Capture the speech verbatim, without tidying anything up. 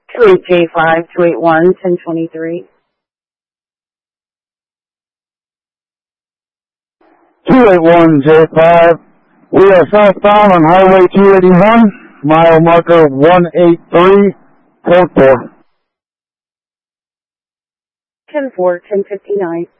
two eight J five, two eight one, ten twenty-three. two eight one J five. We are southbound on Highway two eighty-one, mile marker one eight three, code four. ten four, ten fifty-nine.